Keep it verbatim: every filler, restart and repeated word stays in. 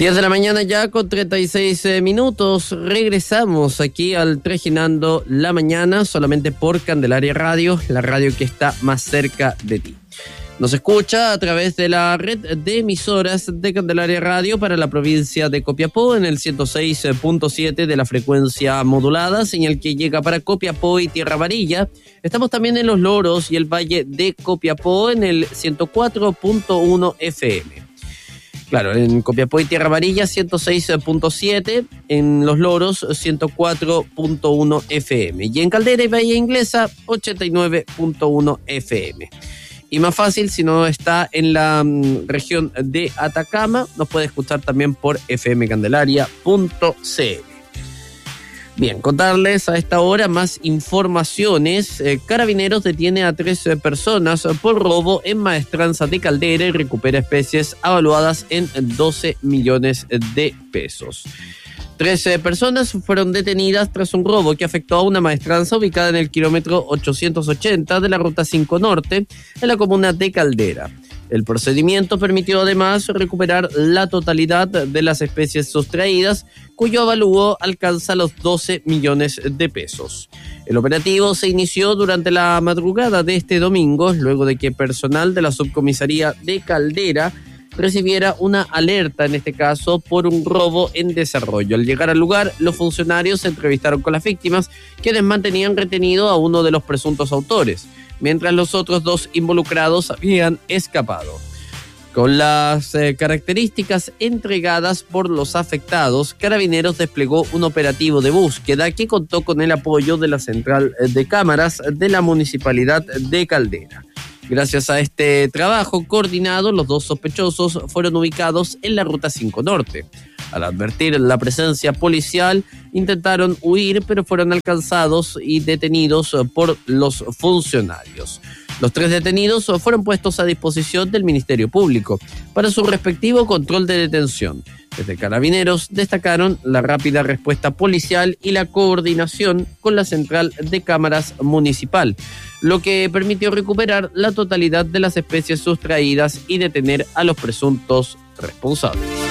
diez de la mañana ya con treinta y seis eh, minutos. Regresamos aquí al Trajinando la Mañana, solamente por Candelaria Radio, la radio que está más cerca de ti. Nos escucha a través de la red de emisoras de Candelaria Radio para la provincia de Copiapó en el ciento seis punto siete de la frecuencia modulada, señal que llega para Copiapó y Tierra Amarilla. Estamos también en Los Loros y el Valle de Copiapó en el ciento cuatro punto uno F M. Claro, en Copiapó y Tierra Amarilla ciento seis punto siete, en Los Loros ciento cuatro punto uno F M y en Caldera y Bahía Inglesa ochenta y nueve punto uno F M. Y más fácil, si no está en la um, región de Atacama, nos puede escuchar también por f m candelaria punto c l. Bien, contarles a esta hora más informaciones. Eh, Carabineros detiene a tres eh, personas por robo en maestranza de Caldera y recupera especies avaluadas en doce millones de pesos. Trece personas fueron detenidas tras un robo que afectó a una maestranza ubicada en el kilómetro ochocientos ochenta de la Ruta cinco Norte, en la comuna de Caldera. El procedimiento permitió además recuperar la totalidad de las especies sustraídas, cuyo avalúo alcanza los doce millones de pesos. El operativo se inició durante la madrugada de este domingo, luego de que personal de la subcomisaría de Caldera recibiera una alerta, en este caso, por un robo en desarrollo. Al llegar al lugar, los funcionarios se entrevistaron con las víctimas, quienes mantenían retenido a uno de los presuntos autores, mientras los otros dos involucrados habían escapado. Con las eh, características entregadas por los afectados, Carabineros desplegó un operativo de búsqueda que contó con el apoyo de la Central de Cámaras de la Municipalidad de Caldera. Gracias a este trabajo coordinado, los dos sospechosos fueron ubicados en la Ruta cinco Norte. Al advertir la presencia policial, intentaron huir, pero fueron alcanzados y detenidos por los funcionarios. Los tres detenidos fueron puestos a disposición del Ministerio Público para su respectivo control de detención. Desde Carabineros destacaron la rápida respuesta policial y la coordinación con la Central de Cámaras Municipal, lo que permitió recuperar la totalidad de las especies sustraídas y detener a los presuntos responsables.